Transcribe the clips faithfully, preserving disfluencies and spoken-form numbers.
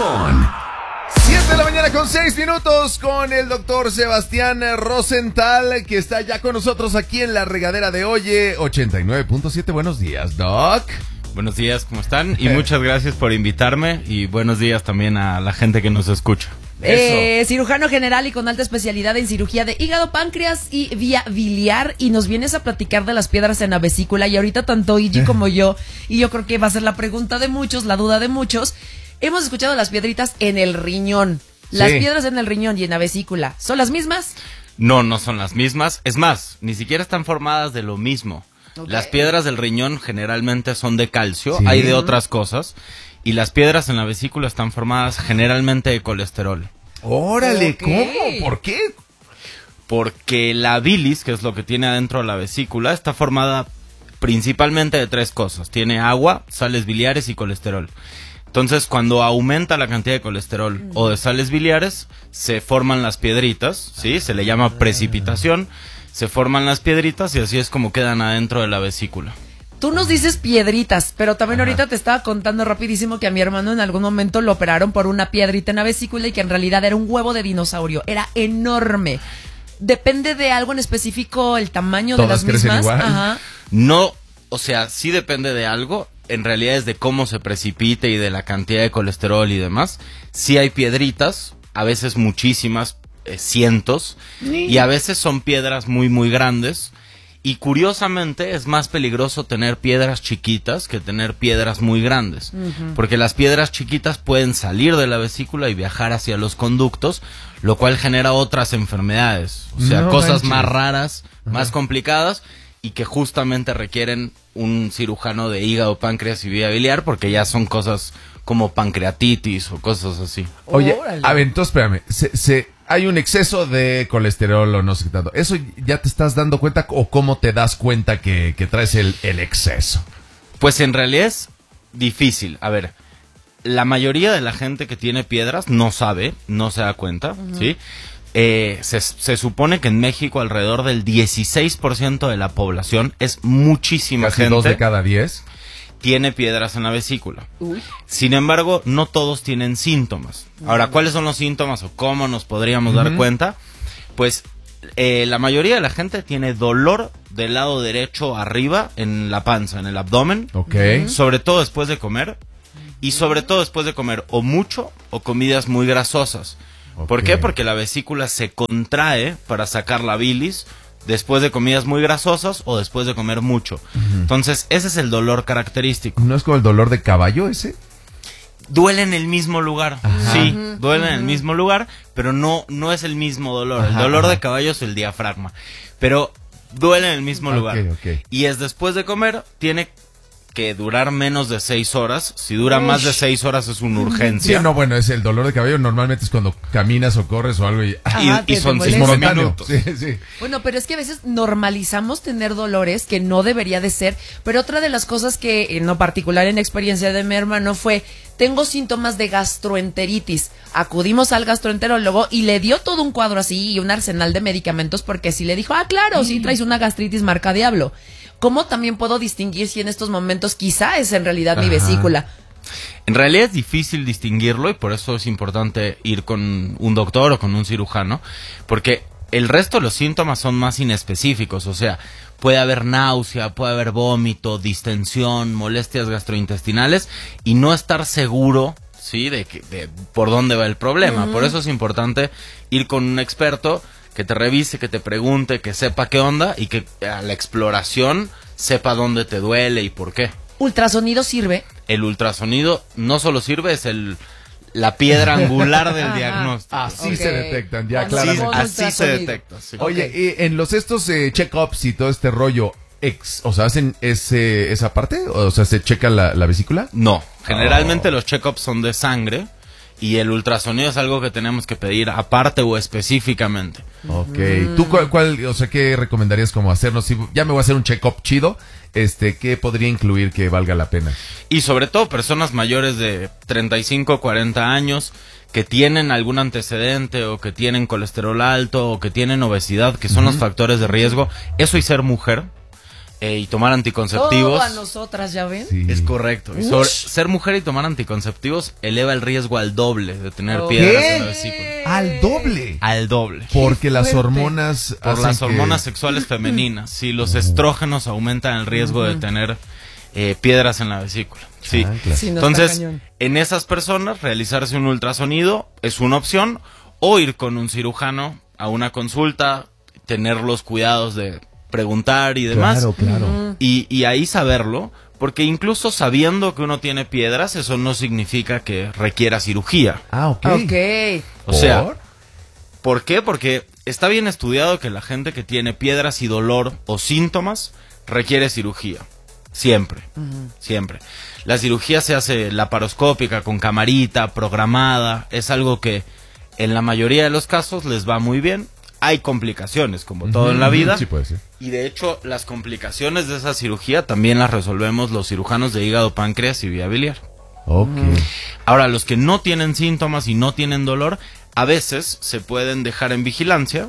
con... siete de la mañana con seis minutos con el doctor Sebastián Rosenthal, que está ya con nosotros aquí en la regadera de Oye ochenta y nueve punto siete. Buenos días, Doc. Buenos días, ¿cómo están? Y muchas gracias por invitarme y buenos días también a la gente que nos escucha. Eh, cirujano general y con alta especialidad en cirugía de hígado, páncreas y vía biliar, y nos vienes a platicar de las piedras en la vesícula. Y ahorita tanto Igi como yo, y yo creo que va a ser la pregunta de muchos, la duda de muchos, hemos escuchado las piedritas en el riñón. Las sí. piedras en el riñón y en la vesícula, ¿son las mismas? No, no son las mismas. Es más, ni siquiera están formadas de lo mismo. Okay. Las piedras del riñón generalmente son de calcio, sí. hay de otras cosas. Y las piedras en la vesícula están formadas generalmente de colesterol. ¡Órale! Okay. ¿Cómo? ¿Por qué? Porque la bilis, que es lo que tiene adentro de la vesícula, está formada principalmente de tres cosas. Tiene agua, sales biliares y colesterol. Entonces, cuando aumenta la cantidad de colesterol mm. o de sales biliares, se forman las piedritas, ¿sí? Se le llama precipitación. Se forman las piedritas y así es como quedan adentro de la vesícula. Tú nos dices piedritas, pero también Ajá. ahorita te estaba contando rapidísimo que a mi hermano en algún momento lo operaron por una piedrita en la vesícula y que en realidad era un huevo de dinosaurio. Era enorme. ¿Depende de algo en específico el tamaño ¿Todas de las mismas? Igual? Ajá. No, o sea, sí depende de algo. En realidad es de cómo se precipite y de la cantidad de colesterol y demás. Sí hay piedritas, a veces muchísimas, eh, cientos, sí. y a veces son piedras muy, muy grandes. Y curiosamente es más peligroso tener piedras chiquitas que tener piedras muy grandes. Uh-huh. Porque las piedras chiquitas pueden salir de la vesícula y viajar hacia los conductos, lo cual genera otras enfermedades. O sea, no, cosas manches. más raras, uh-huh. más complicadas, y que justamente requieren un cirujano de hígado, páncreas y vía biliar, porque ya son cosas como pancreatitis o cosas así. Oye, a ver, entonces espérame, se... se... hay un exceso de colesterol o no sé qué tanto. ¿Eso ya te estás dando cuenta o cómo te das cuenta que, que traes el, el exceso? Pues en realidad es difícil. A ver, la mayoría de la gente que tiene piedras no sabe, no se da cuenta, uh-huh. ¿sí? Eh, se, se supone que en México alrededor del dieciséis por ciento de la población, es muchísima Casi gente. dos de cada diez. Tiene piedras en la vesícula. Uy. Sin embargo, no todos tienen síntomas. Ahora, ¿cuáles son los síntomas o cómo nos podríamos uh-huh. dar cuenta? Pues eh, la mayoría de la gente tiene dolor del lado derecho arriba, en la panza, en el abdomen. Okay. Sobre todo después de comer. Y sobre todo después de comer o mucho o comidas muy grasosas. Okay. ¿Por qué? Porque la vesícula se contrae para sacar la bilis después de comidas muy grasosas o después de comer mucho. Uh-huh. Entonces, ese es el dolor característico. ¿No es como el dolor de caballo ese? Duele en el mismo lugar. Ajá. Sí, uh-huh. duele uh-huh. en el mismo lugar, pero no, no es el mismo dolor. Ajá, el dolor ajá. de caballo es el diafragma, pero duele en el mismo okay, lugar. Okay. Y es después de comer, tiene que durar menos de seis horas. Si dura Uy. más de seis horas es una urgencia. Sí, no, bueno, es el dolor de cabello. Normalmente es cuando caminas o corres o algo y, Ajá, y, y son seis minutos. Sí, sí. Bueno, pero es que a veces normalizamos tener dolores que no debería de ser. Pero otra de las cosas que, en lo particular en experiencia de mi hermano, fue: tengo síntomas de gastroenteritis. Acudimos al gastroenterólogo y le dio todo un cuadro así y un arsenal de medicamentos, porque sí le dijo, ah, claro, sí traes una gastritis marca diablo. ¿Cómo también puedo distinguir si en estos momentos quizá es en realidad Ajá. mi vesícula? En realidad es difícil distinguirlo y por eso es importante ir con un doctor o con un cirujano, porque el resto de los síntomas son más inespecíficos. O sea, puede haber náusea, puede haber vómito, distensión, molestias gastrointestinales y no estar seguro, ¿sí?, de, que, de por dónde va el problema. Uh-huh. Por eso es importante ir con un experto que te revise, que te pregunte, que sepa qué onda y que a la exploración sepa dónde te duele y por qué. ¿Ultrasonido sirve? El ultrasonido no solo sirve, es el la piedra angular del diagnóstico. Así okay. se detectan, ya así, claramente. Así se detecta. Sí. Oye, okay. y en los estos eh, check-ups y todo este rollo, ex, o sea, ¿hacen ese esa parte? O sea, ¿se checa la, la vesícula? No, generalmente oh. los check-ups son de sangre. Y el ultrasonido es algo que tenemos que pedir aparte o específicamente. Ok. Mm. ¿Tú cuál, cuál, o sea, qué recomendarías como hacernos? Si ya me voy a hacer un check-up chido, este, ¿qué podría incluir que valga la pena? Y sobre todo personas mayores de treinta y cinco, cuarenta años que tienen algún antecedente o que tienen colesterol alto o que tienen obesidad, que son uh-huh. los factores de riesgo. Eso y ser mujer. eh, y tomar anticonceptivos. Todo a nosotras, ¿ya ven? Sí. Es correcto. Y sobre, ser mujer y tomar anticonceptivos eleva el riesgo al doble de tener ¿Qué? piedras en la vesícula. Al doble. Al doble. Porque las fuerte. hormonas Por hacen las que- hormonas sexuales femeninas. Sí, los estrógenos aumentan el riesgo de tener eh, piedras en la vesícula. Sí. Chanclas. Sí, no está Entonces, cañón. en esas personas, realizarse un ultrasonido es una opción, o ir con un cirujano a una consulta, tener los cuidados de preguntar y demás, Claro, claro. y, y ahí saberlo, porque incluso sabiendo que uno tiene piedras, eso no significa que requiera cirugía. Ah, ok. Ok. O sea, ¿Por? ¿por qué? Porque está bien estudiado que la gente que tiene piedras y dolor o síntomas requiere cirugía. Siempre, siempre. La cirugía se hace laparoscópica, con camarita, programada. Es algo que en la mayoría de los casos les va muy bien. Hay complicaciones, como todo en la vida. Sí, puede ser. Y de hecho, las complicaciones de esa cirugía también las resolvemos los cirujanos de hígado, páncreas y vía biliar. Ok. Ahora, los que no tienen síntomas y no tienen dolor, a veces se pueden dejar en vigilancia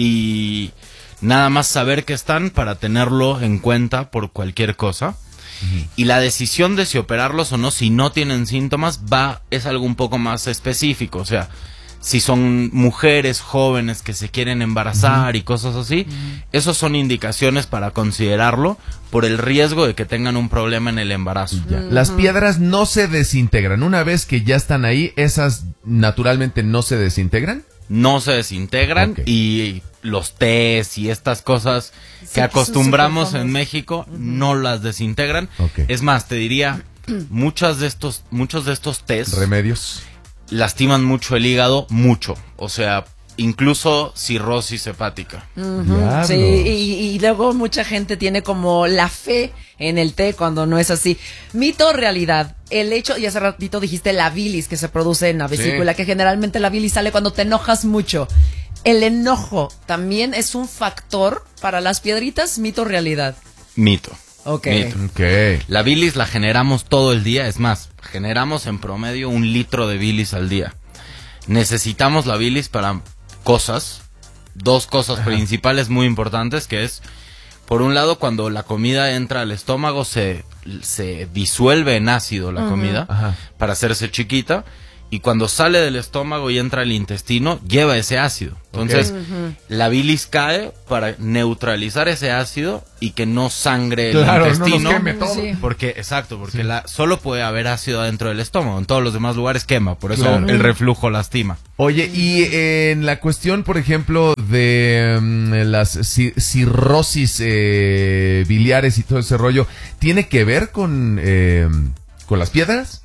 y nada más saber que están para tenerlo en cuenta por cualquier cosa. Y la decisión de si operarlos o no, si no tienen síntomas, va es algo un poco más específico. O sea, si son mujeres jóvenes que se quieren embarazar y cosas así, esos son indicaciones para considerarlo por el riesgo de que tengan un problema en el embarazo. Ya. Las piedras no se desintegran. Una vez que ya están ahí, esas naturalmente no se desintegran. No se desintegran Ok. y los tés y estas cosas Sí, que que acostumbramos son súper en famosas. México no las desintegran. Ok. Es más, te diría, muchas de estos, muchos de estos tés Remedios. lastiman mucho el hígado, mucho. O sea, incluso cirrosis hepática. Diablos. Sí, y, y luego mucha gente tiene como la fe en el té cuando no es así. Mito o realidad. El hecho, y hace ratito dijiste la bilis que se produce en la vesícula, Sí. que generalmente la bilis sale cuando te enojas mucho. ¿El enojo también es un factor para las piedritas? Mito o realidad. Mito. Ok. Mito. Ok. La bilis la generamos todo el día, es más, generamos en promedio un litro de bilis al día. Necesitamos la bilis para cosas, dos cosas principales muy importantes, que es, por un lado, cuando la comida entra al estómago, se, se disuelve en ácido la comida Ajá. para hacerse chiquita, y cuando sale del estómago y entra al intestino, lleva ese ácido. Entonces, la bilis cae para neutralizar ese ácido y que no sangre el Claro, no nos intestino. queme todo. Sí. Porque, exacto, porque la, solo puede haber ácido adentro del estómago. En todos los demás lugares quema, por eso Claro. el reflujo lastima. Oye, y en la cuestión, por ejemplo, de mm, las ci- cirrosis eh, biliares y todo ese rollo, ¿tiene que ver con, eh, con las piedras?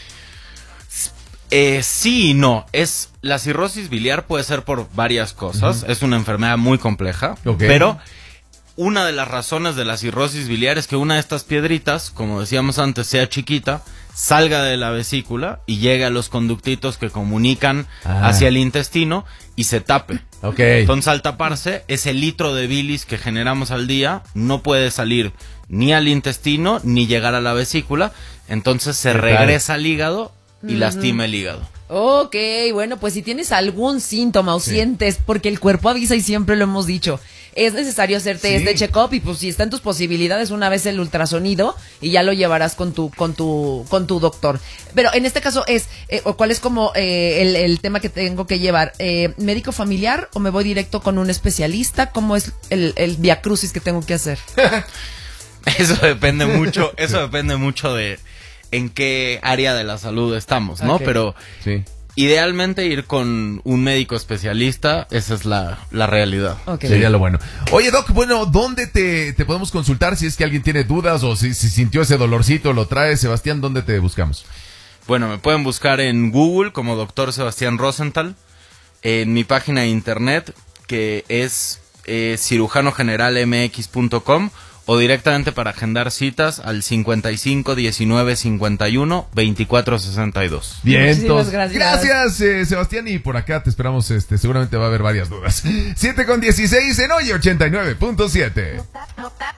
Eh, sí y no. Es, la cirrosis biliar puede ser por varias cosas. Es una enfermedad muy compleja. Ok. Pero una de las razones de la cirrosis biliar es que una de estas piedritas, como decíamos antes, sea chiquita, salga de la vesícula y llegue a los conductitos que comunican Ah. hacia el intestino y se tape. Ok. Entonces, al taparse, ese litro de bilis que generamos al día no puede salir ni al intestino ni llegar a la vesícula. Entonces se ¿Qué tal? regresa al hígado y lastima el hígado. Ok, bueno, pues si tienes algún síntoma o Sí. sientes, porque el cuerpo avisa y siempre lo hemos dicho, es necesario hacerte Sí. este check-up y pues si está en tus posibilidades una vez el ultrasonido y ya lo llevarás con tu con tu con tu doctor. Pero en este caso es, eh, o cuál es como eh, el, el tema que tengo que llevar, eh, médico familiar o me voy directo con un especialista, ¿cómo es el, el viacrucis que tengo que hacer? Eso depende mucho, eso depende mucho de en qué área de la salud estamos, ¿no? Ok. Pero Sí. idealmente ir con un médico especialista, esa es la, la realidad. Ok. Sería lo bueno. Oye, Doc, bueno, ¿dónde te, te podemos consultar si es que alguien tiene dudas o si, si sintió ese dolorcito, lo trae? Sebastián, ¿dónde te buscamos? Bueno, me pueden buscar en Google como doctor Sebastián Rosenthal, en mi página de internet que es eh, cirujano general m x punto com, o directamente para agendar citas al cincuenta y cinco diecinueve cincuenta y uno veinticuatro sesenta y dos. Bien, Muchísimas entonces, gracias. gracias, eh, Sebastián, y por acá te esperamos, este, seguramente va a haber varias dudas. siete con dieciséis en Oye ochenta y nueve punto siete. No tap, no tap.